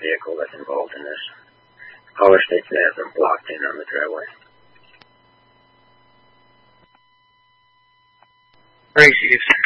vehicle that's involved in this. Caller states they have been blocked in on the driveway. Thanks, Chief.